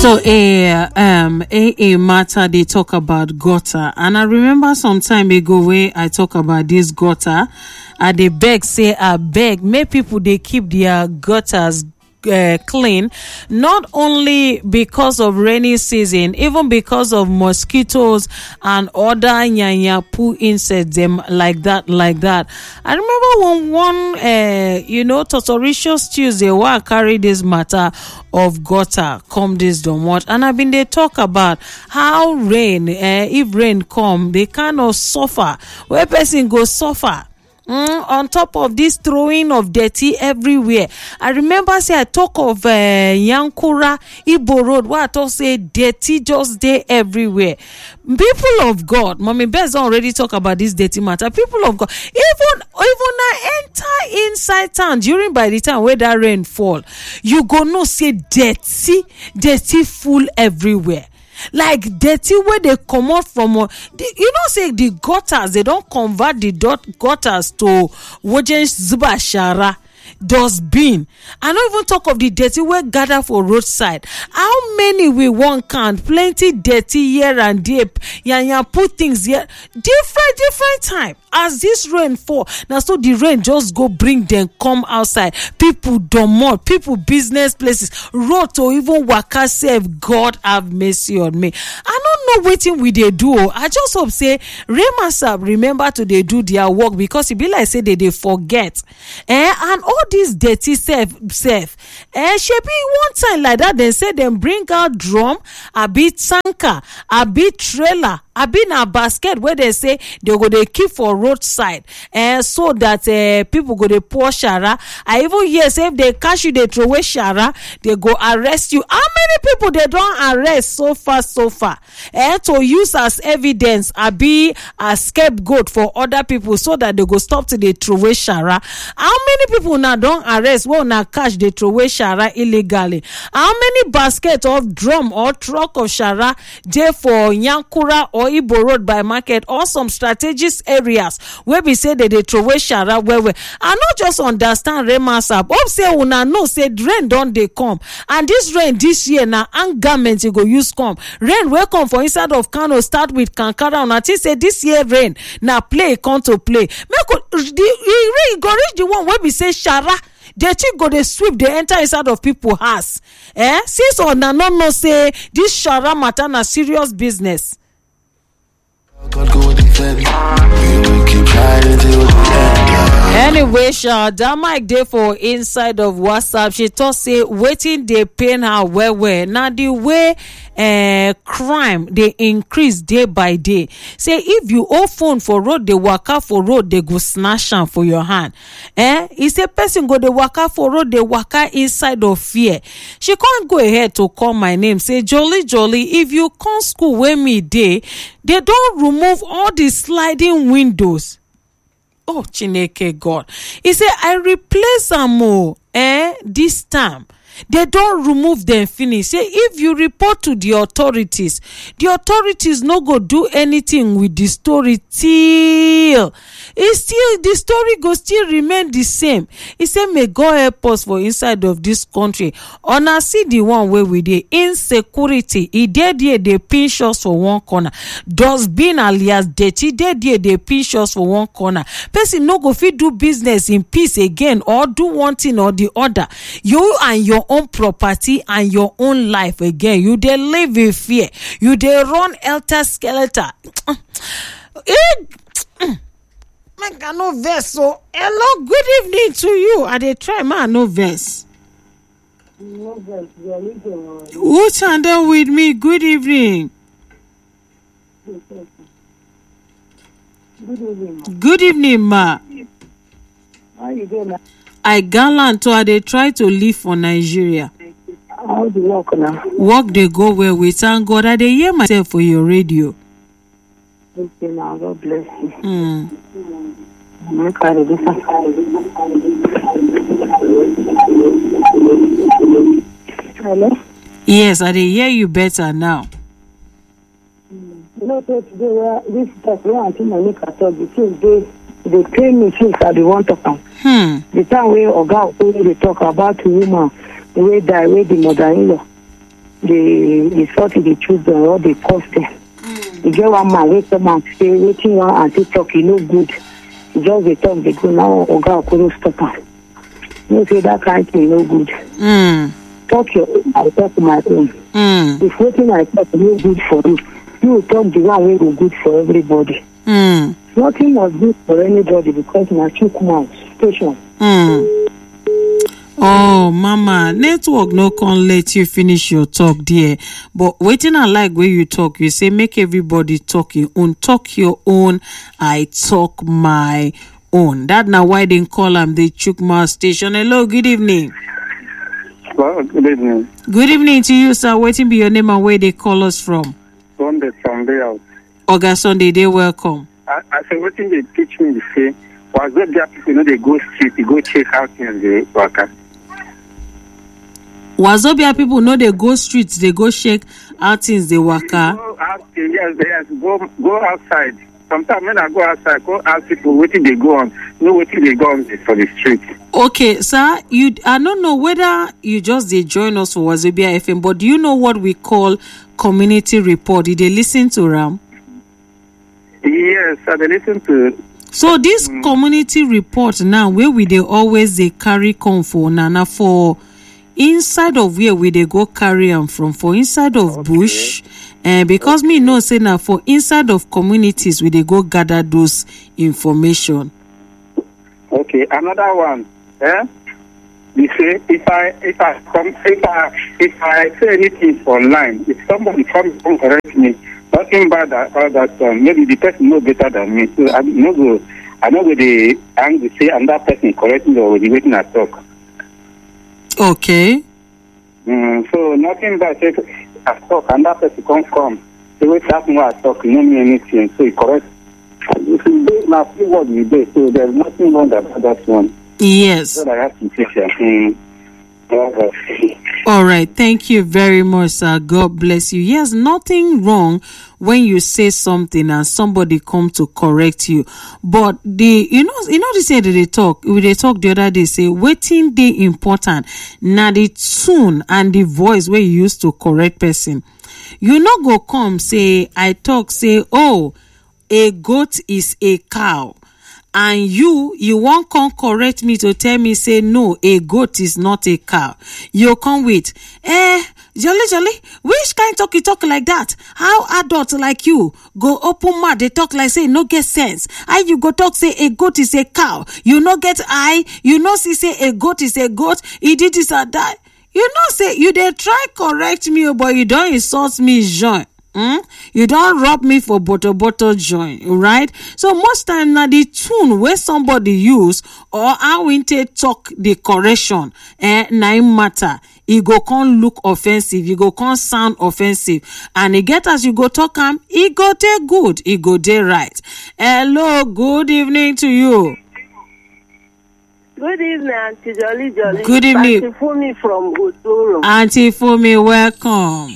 So a matter they talk about gutter, and I remember some time ago where I talk about this gutter, and they beg say I beg make people they keep their gutters clean, not only because of rainy season, even because of mosquitoes and other nyanyapu insects them like that. I remember one Totoricious Tuesday where I carry this matter of gutter come this don't watch, and I've been they talk about how rain if rain come they kind of suffer, where person go suffer on top of this throwing of dirty everywhere. I remember say I talk of Yankura Ibo Road where I talk say dirty just there everywhere. People of God, Mommy Bez already talk about this dirty matter. People of God, even I enter inside town during by the time where that rain fall, you go no say dirty full everywhere. Like dirty where they come out from, say the gutters, they don't convert the gutters to wajen zuba shara dustbin. I don't even talk of the dirty where gather for roadside. How many we want count? Plenty dirty here and there. Put things here. Different time. As this rain fall, now so the rain just go bring them come outside. People domot, people business places, road to even waka save. God have mercy on me. I don't know waiting we they do. I just hope say Remasab remember to they do their work, because it be like say they forget. And all this dirty self. Shebi one time like that, they say them bring out drum, a bit tanker, a bit trailer, a bit a basket where they say they go they keep for roadside, so that people go they pour shara. I even hear say if they catch you, they throw away shara, they go arrest you. How many people they don't arrest so far? To use as evidence, a be a scapegoat for other people, so that they go stop to they throw away shara. How many people now don't arrest? Well, now catch they throw away shara illegally. How many baskets of drum or truck of shara there for Yankura or Ibo Road by market, or some strategic areas where we say that they throw away shara where I not just understand Remasab. Hope say una know say rain don't they come, and this rain this year now and garments you go use come. Rain will come for inside of Kano start with Kankara, and I think say this year rain now play come to play. The rain go reach the one where we say shara. The chick go they sweep they enter inside of people's house. Since or na no say this shara matter na serious business. Anyway, that mic dey for inside of WhatsApp. She thought say waiting they pain her well. Now the way crime they increase day by day. Say if you owe phone for road, they waka for road, they go snatch am for your hand. He say person go they waka for road, they waka inside of fear. She can't go ahead to call my name. Say jolly, if you come school where me dey, they don't remove all the sliding windows. Oh, Chineke God. He said, I replace them this time. They don't remove them finish. Say, if you report to the authorities no go do anything with the story till. The story go still remain the same. He said, may God help us for inside of this country. Una see the one where we dey insecurity. He did they pinch us for one corner. Dustbin alias dirty. They pinch us for one corner. Person no go fit do business in peace again, or do one thing or the other. You and your own property and your own life again. You dey live in fear. You dey run helter skelter. Make I no verse. So hello, good evening to you. I dey try man no verse. Who tandem with me? Good evening. Good evening, ma. How you doing? I gallant to they try to live for Nigeria. How do you work now? Work they go well. We thank God. I they hear myself for your radio. Okay, now God bless you. Make I listen. Hello? Yes, I they hear you better now. You know, today this stuff where I think I make a talk because they pay me since I be want to come. The time where Oga they talk about the woman, the way die, where the mother-in-law. they sort of they choose them or they cost them. You get one man wey come and say wetin one aunty talk e no good. You just dey talk dey go now oga okoro stop am. You say that kind thing no good. Talk your own, I talk my own. If wetin I talk no good for you, you talk the one wey go good for everybody. Nothing was good for anybody because na chook mouth station. Oh, mama, network no can let you finish your talk there. But waiting I like where you talk, you say make everybody talk your own. Talk your own, I talk my own. That now why they call them the Chukma station. Hello, good evening. Well, good evening. Good evening to you, sir. Waiting be your name and where they call us from. Sunday out. August Sunday, they welcome. I say what thing they teach me to say was that there people they go street, they go check out in the worker. Wazobia people know they go streets, they go shake out things they work out. Yes, go outside. Sometimes when I go outside, go ask people what they go on, know what they go on for the street. Okay, sir, I don't know whether you just they join us for Wazobia FM, but do you know what we call community report? Did they listen to Ram? Yes, I listen to. So this community report now, where we they always they carry come for Nana for. Inside of where we they go carry them from for inside of bush, because me know say now for inside of communities we they go gather those information. Okay, another one. You say if I say anything online, if somebody comes and correct me, nothing bad about that. Maybe the person know better than me, so I know the angry say and that person correct me or the waiting I talk. Okay. So nothing but if I talk and that person come. So wait that more I talk, you know me anything, so you correct. If you do now see what you do, so there's nothing wrong about that one. Yes. So I have to teach you. All right, thank you very much, sir. God bless you. Yes, nothing wrong when you say something and somebody come to correct you. But you know they say that they talk the other day, say waiting day important. Now the tune and the voice where you used to correct person. You not go come say I talk say, oh, a goat is a cow. And you won't come correct me to tell me, say, no, a goat is not a cow. You come with, Jolly, which kind talk you talk like that? How adults like you go open mouth, they talk like, say, no get sense. How you go talk, say, a goat is a cow. You no get eye, you no see, say, a goat is a goat. He did this or that. You know, say, you they try correct me, but you don't insult me, Jean. You don't rob me for bottle joint, right? So most time now the tune where somebody use or how we talk the correction, na matter. It go can look offensive, you go can sound offensive, and it get as you go talk it go take good, it go day right. Hello, good evening to you. Good evening, Auntie Jolly. Good evening. Auntie Fumi from Otoro. Auntie Fumi, welcome.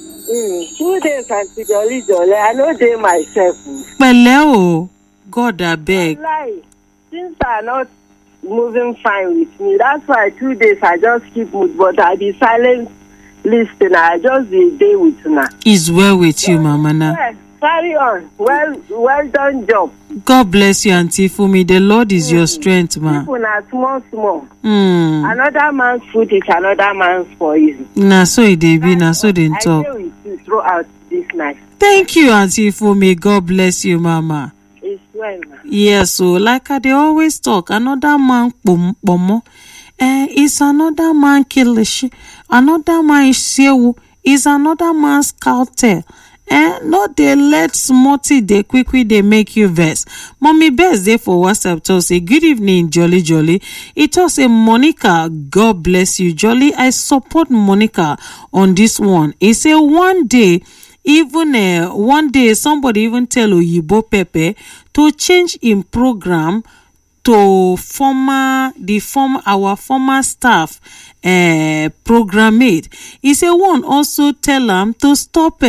2 days, Auntie Jolly. I know they myself. Hello, God I beg. Things are not moving fine with me. That's why 2 days I just keep mood, but I be silent listener. I just be day with now. Is well with you, Mama. Now. Yes, carry on. Well done job. God bless you, Auntie Fumi. The Lord is your strength, ma. People are small. Another man's food is another man's poison. Na so it dey be, na so they talk. I with you throughout this night. Thank you, Auntie Fumi. God bless you, Mama. It's well, ma. Yes, so like they always talk, another man pomo, is another man kilishi, another man sewu, is another man's cow-tail. No, they let smarty, they quickly, they make you vex. Mommy best day for WhatsApp to say, good evening, Jolly. It was a Monica, God bless you, Jolly. I support Monica on this one. It say one day somebody even tell Oyibo Pepe to change in program to our former staff program mate. He say one also tell him to stop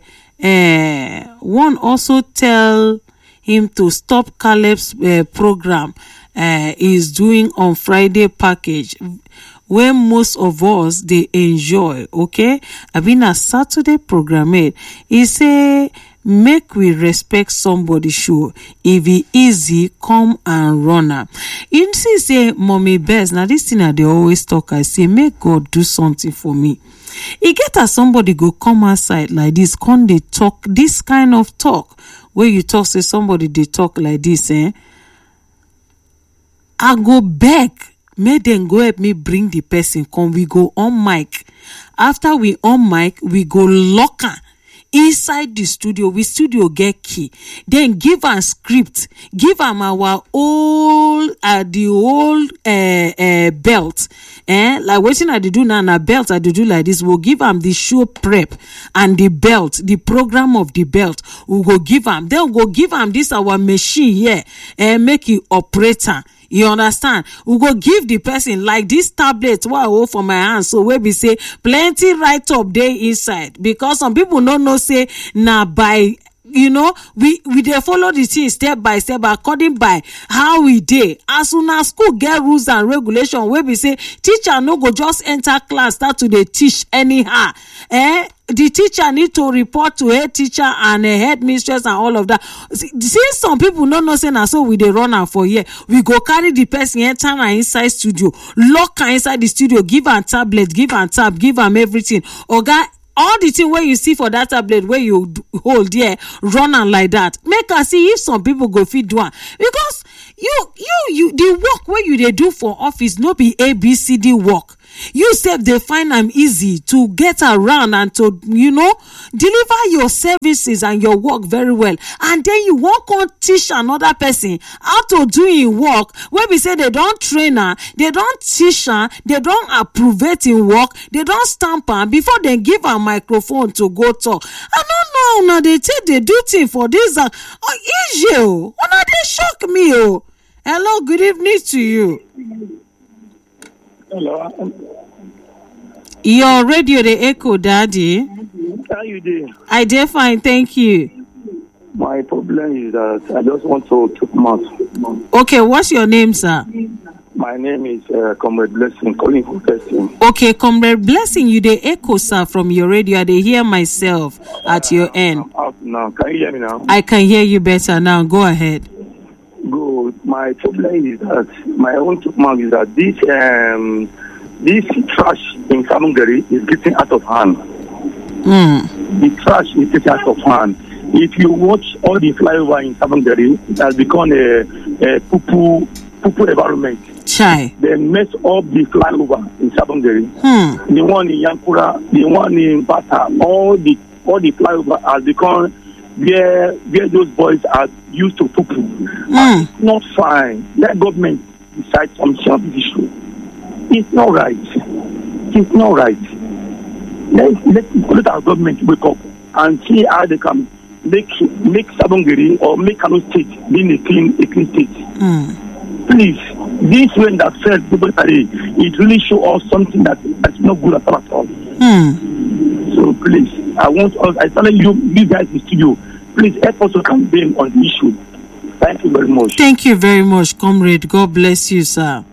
one also tell him to stop Caleb's program is doing on Friday package when most of us they enjoy. Okay, I been a Saturday program. He say make we respect somebody show. If it easy, come and run am. You see, say mommy best. Now this thing that they always talk. I say make God do something for me. E get as somebody go come outside like this, come they talk this kind of talk where you talk say somebody they talk like this. I go beg. Make them go help me bring the person. Come, we go on mic. After we on mic, we go lock her inside the studio. We studio get key. Then give am script. Give am our old the old belt. Like wetin I dey do now na belt I dey do like this. We'll give am the show prep and the belt, the program of the belt. We go give am. Then we go give am this our machine here and make it operator. You understand? We go give the person like this tablet what I hold for my hand, so we be say plenty write up there inside, because some people don't know say na by we dey follow the thing step by step according by how we dey. As soon as school get rules and regulation, we be say teacher no go just enter class start to dey teach anyhow. The teacher need to report to head teacher and headmistress and all of that. See, some people don't know say na so we dey run am for here. We go carry the person enter am inside studio, lock am inside the studio, give am tablet, give am tab, give am everything. Oga, all the thing where you see for that tablet where you hold there, run am like that. Make us see if some people go fit do am, because you the work where you dey do for office no be ABCD work. You sef they find them easy to get around and to deliver your services and your work very well, and then you won't come teach another person how to do in work where we say they don't train her, they don't teach her, they don't approve it in work, they don't stamp her before they give her microphone to go talk. I don't know now they take they do thing for this issue. They shock me. Hello, good evening to you. Hello. Your radio the echo, Daddy. How you doing? I did fine, thank you. My problem is that I just want to took math. Okay, what's your name, sir? My name is Comrade Blessing, calling for testing. Okay, Comrade Blessing, you the echo, sir, from your radio. I hear myself at your end. I'm out now. Can you hear me now? I can hear you better now. Go ahead. Good. My problem is that my own took math is that this trash in Samungari is getting out of hand. The trash is getting out of hand. If you watch all the flyover in Samungari, it has become a poo environment. Chai. They mess up the flyover in Samungari. The one in Yankura, the one in Bata, all the flyover has become where those boys are used to poo. It's not fine. Let government decide something on this issue. It's not right. It's not right. Let our government wake up and see how they can make Sabongeri or make Kano State being a clean state. Please, this rain that fell today, it really show us something that's not good at all. So please, I tell you guys in the studio, please help us to campaign on the issue. Thank you very much. Thank you very much, comrade. God bless you, sir.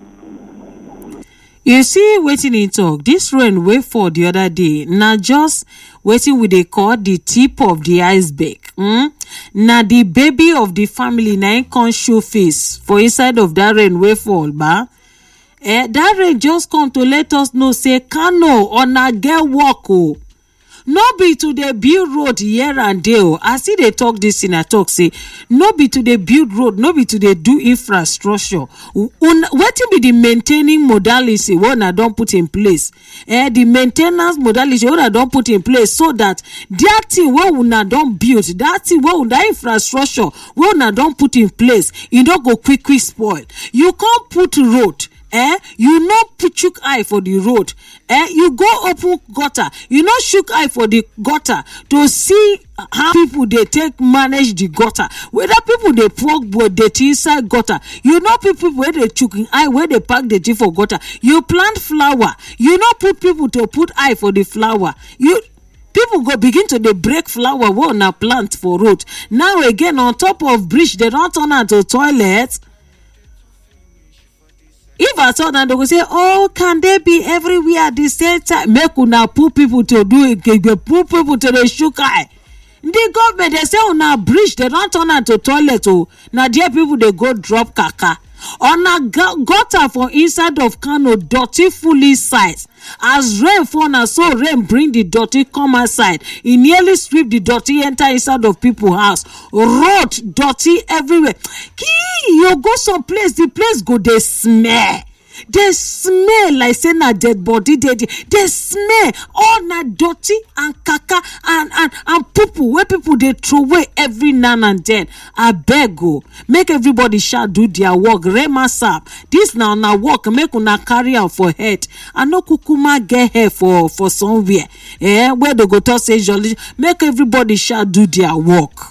You see, waiting in talk, this rain way for the other day, now just waiting with they call the tip of the iceberg. Now the baby of the family now ain't can show face for inside of that rain way fall, ba. That rain just come to let us know, say, Kano, on a get walk, oh. No be to the build road here and there. I see they talk this in a talk, say, no be to the build road, no be to the do infrastructure. What be the maintaining modality what I don't put in place? The maintenance modality what I don't put in place so that that thing what I don't build, that thing what that infrastructure what I don't put in place, you don't go quick spoil. You can't put road. You not put shook eye for the road. You go open gutter. You not shook eye for the gutter to see how people they take manage the gutter. Whether people they plug board the inside gutter. You know people where they choking eye where they pack the tea for gutter. You plant flower. You not put people to put eye for the flower. People go begin to they break flower what na plant for road. Now again on top of bridge they don't turn out to toilets. if I saw that, they go say, oh, can they be everywhere at the same time? Make una put people to do it, put people to the shukai. The government, they say on a bridge, they don't turn into toilet. Oh, now there people they go drop kaka. On a gutter for inside of Kano, dirty fully size. As rain fall, and so rain bring the dirty come outside. It nearly sweep the dirty enter inside of people's house. Road dirty everywhere. You go some place, the place go they smell. They smell like say na dead body. They smell all na dirty and kaka and poo where people they throw away every now and then. I beg go make everybody shall do their work. Remasap this now na work make una carry out for head. I no kukuma get here for somewhere. Where they go to say jolly. Make everybody shall do their work.